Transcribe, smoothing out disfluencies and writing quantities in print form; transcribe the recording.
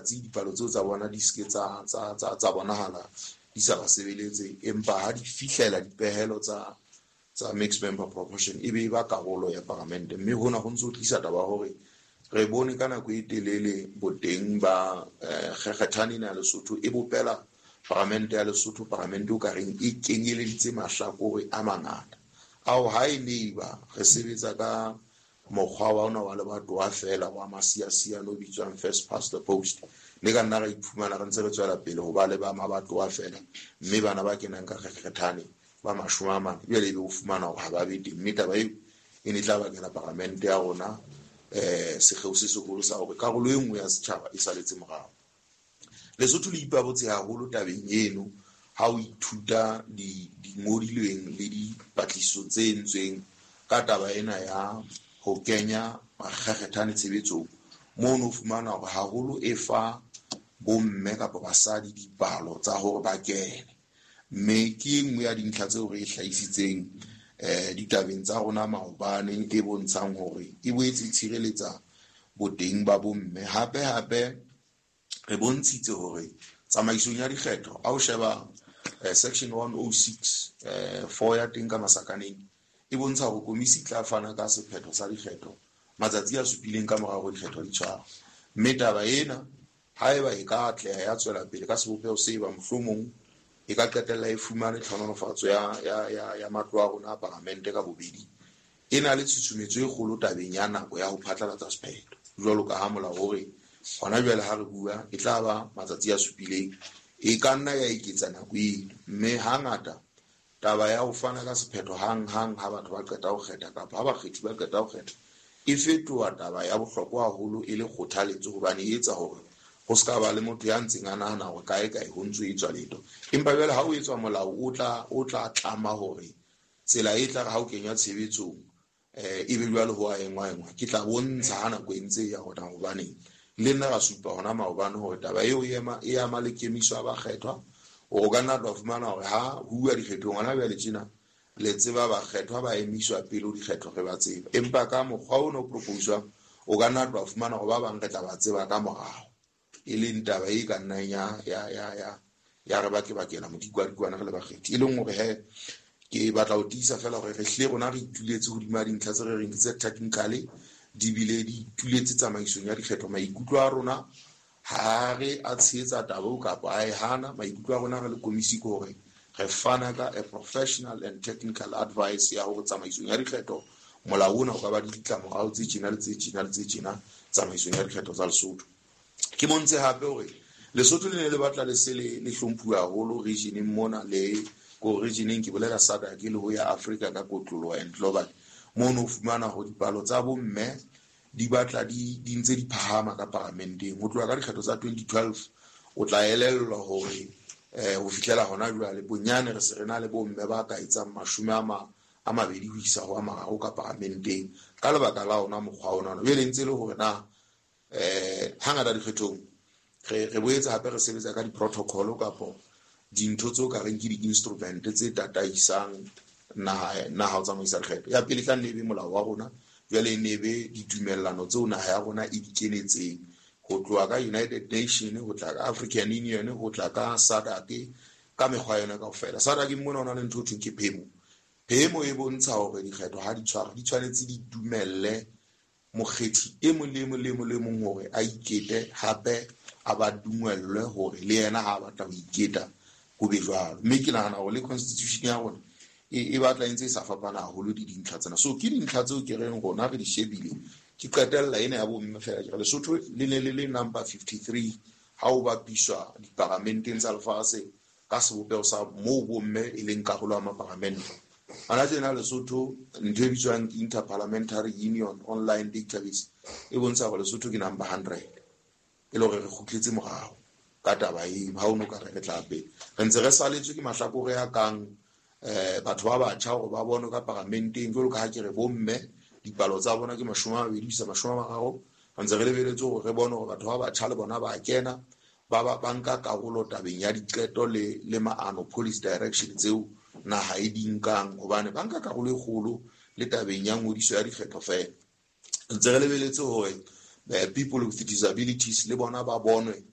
matsatsi dipalo tseo tsa bona di ske tsa bonahala di sa ba sebeletse, empa ha di fihlela dipehelo tsa mixed member proportion e be ba karolo ya parlamente. Mme hona ho ntso tlisa taba hore re bone ka nako e telele boteng ba kgekgethane ya Lesotho e bopela parlamente ya Lesotho, parlamente o ka reng e kenyeleditse mahlakore a mangata ao ha e ne ba re sebetsa ka mokgwa wa ona wa lebatowa fela wa masiasia no bitswang first past the post, le ka nna re iphumana re ntse re tswela pele ho ba le ba mabatowa fela, mme bana ba kenang ka kgekgethane ba 40 bjale ebe o fumana hore ha ba be teng, mme taba eo e ne tla bakela parlamente ya rona sekgeo se segolo sa hore karolo e nngwe ya setjhaba e saletse morao. Lesotho le ipabotse haholo tabeng eno ha o ithuta di ngodilweng le dipatlisiso tse entsweng ka taba ena ya ho kenya makgekgethane tshebetsong, moo no fumana hore haholo e fa bomme kapa basadi dipalo tsa hore ba kene, mme ke nngwe ya dintlha tseo re hlahisitseng ditabeng tsa rona maobane e bontshang hore e boetse tshireletsa boteng ba bomme. Hape re bontshitse hore tsamaisong ya dikgetho a o sheba section 106 4 ya teng ka masakaneng e bontsha hore komisi tla fana ka sephetho sa dikgetho matsatsi a supileng ka morao dikgetho di tshwarwa, mme taba ena haeba e ka atleha ya tswela pele ka sebopeo se ba mohlomong e ka qetella e fumane tlhonolofatso ya matlo a rona a parlamente ka bobedi. E na le tshusumetso e kgolo tabeng ya nako ya ho phatlalatsa sephetho, jwalo ka ha molao hore hona jwale ha re bua e tla ba matsatsi a supileng, e ka nna ya iketsa nako eno, mme hangata taba ya ho fana ka sephetho hang ha batho ba qeta ho kgetha kapa ha bakgethi ba qeta ho kgetha e fetoha taba ya bohlokwa haholo e le kgothaletso, hobane e etsa hore ho ska ba le motho ya ntseng a nahana hore kae ho ntso e tswa leto, empa jwale ha o etswa molao o tla tlama hore tsela e tla re ha o kenywa tshebetsong e be jwale ho a engwa ke tla bontsha ha nako e ntse ya rona, hobane le nna ra supa hona maobane hore taba eo e ama le kemiso ba kgethwa o ka nna tla fumana hore ha hua dikgethong hona jwale tjena le tseba ba kgethwa ba emiswa pele dikgetho re ba tseba, empa ka mokgwa o no proposwa o ka nna tla fumana hore ba bang re tla ba tseba ka morao, e leng taba e ka nnang ya re bakela modikwadikwana re le bakgethi, e leng hore ke batla ho tiisa fela hore re hle rona re ituletse hodima dintlha tse re reng tse technically di bile di tuletse tsamaisong ya dikgetho. Maikutlo a rona ha re a tshehetsa taba kapa a e hana, maikutlo a rona re le komisi ko hore re fana ka a professional and technical advice ya hore tsamaisong ya dikgetho molao ona o ka ba di ditlamorao tse tjena le tse tjena tsamaisong ya dikgetho tsa Lesotho. Ke montse hape hore Lesotho le ne le batla le se le hlomphuwa haholo regioneng mona, le ko regioneng ke bolela SADC le ho ya Africa ka kotloloho and global, mo no fumana ho dipalo tsa bomme di batla di ntse di phahama ka parlamenteng ho tloha ka dikgetho tsa 2012 o tla elellwa hore ho fihlela hona jwale bonyane re se rena le bomme ba ka etsang 20 ho isa ho a mararo ka parlamenteng ka lebaka la ona mokgwa ona e le ntse le hore na hangata dikgethong re boetse hape re sebetsa ka di-protocol kapo dintho tseo ka reng ke di-instrument tse tataisang naha o tsamaisa dikgetho. Ya pele tla nebe molao wa rona, jwale nebe ditumellano tseo naha ya rona e dikenetseng ho tloha ka United Nations, ho tla ka African Union, ho tla ka SADC ka mekgwa yona kaofela. SADC mona ona le ntho thweng ke phemo e bontsha hore dikgetho ha di tshwara di tshwanetse di dumelle mokgethi e mong le mong hore a ikete hape a ba dumellwe hore le yena ha batla ho iketa ho be jwalo, mme ke nahana hore le constitution ya rona e batla ntse e sa fapana haholo di dintlha tsena. So ke dintlha tseo ke reng rona re di shebile ke qetella ena ya bomme fela ke re Lesotho le ne le number 53 ha o bapiswa diparamenteng tsa lefatshe ka sebopego sa moo bomme e leng karolo ya maparamente. Ana tjena Lesotho ntho e bitswang Interparliamentary Union online database e bontsha hore Lesotho ke number 100, e le hore re kgutletse morao ka taba e ha o no ka re tla pele re ntse re saletswe ke mahlakore ya kang batho ba batjha hore ba bone ka parlamenteng jwalo ka ha ke re bomme dipalo tsa bona ke 20 bisa 30, ntse re lebeletse hore re bone hore batho ba batjha le bona ba kena ba banka karolo tabeng ya diqeto le maano policy direction tseo naha e dinkang, hobane banka karolo e kgolo le tabeng ya ngodiso ya dikgetho fela. Ntse re lebeletse hore people with disabilities le bona ba bonwe